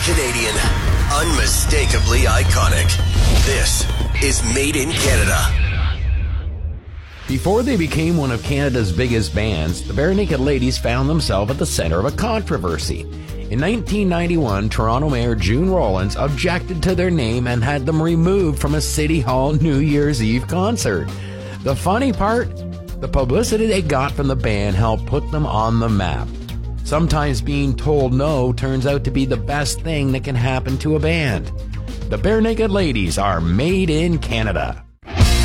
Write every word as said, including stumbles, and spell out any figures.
Canadian. Unmistakably iconic. This is Made in Canada. Before they became one of Canada's biggest bands, the Barenaked Ladies found themselves at the center of a controversy. In nineteen ninety-one, Toronto Mayor June Rollins objected to their name and had them removed from a City Hall New Year's Eve concert. The funny part? The publicity they got from the band helped put them on the map. Sometimes being told no turns out to be the best thing that can happen to a band. The Barenaked Ladies are made in Canada.